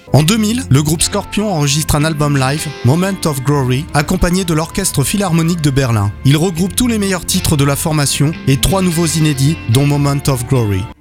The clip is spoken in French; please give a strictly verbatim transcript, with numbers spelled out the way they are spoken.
En deux mille, le groupe Scorpion enregistre un album live, Moment of Glory, accompagné de l'Orchestre Philharmonique de Berlin. Il regroupe tous les meilleurs titres de la formation et trois nouveaux inédits, dont Moment of Glory.